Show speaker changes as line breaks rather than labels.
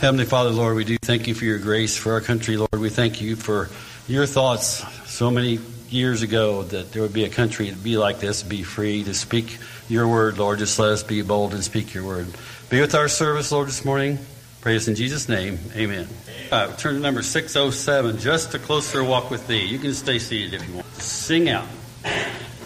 Heavenly Father, Lord, we do thank you for your grace for our country, Lord. We thank you for your thoughts so many years ago that there would be a country to be like this, be free to speak your word, Lord. Just let us be bold and speak your word. Be with our service, Lord, this morning. Pray this in Jesus' name. Amen. Turn to number 607, Just a Closer Walk with Thee. You can stay seated if you want. Sing out.